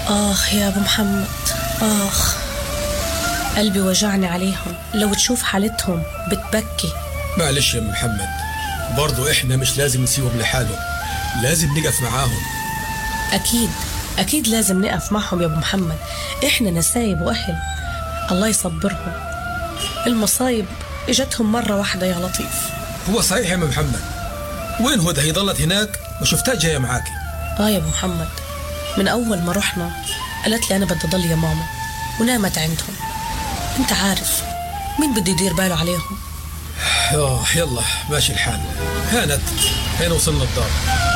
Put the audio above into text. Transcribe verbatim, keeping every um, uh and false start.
آخ يا أبو محمد، آخ قلبي وجعني عليهم. لو تشوف حالتهم بتبكي. معلش يا محمد، برضو إحنا مش لازم نسيبهم لحالهم، لازم نقف معاهم. أكيد أكيد لازم نقف معهم يا أبو محمد، إحنا نسايب وأهل، الله يصبرهم. المصايب إجتهم مرة واحدة يا لطيف. هو صحيح يا محمد، وين هدى؟ هي ضلت هناك وشفتها جاية معاكي. آه يا أبو محمد، من أول ما رحنا قالت لي أنا بدي ضل يا ماما، ونامت عندهم. أنت عارف مين بده يدير باله عليهم؟ آه يلا ماشي الحال. هانت هنا وصلنا الدار.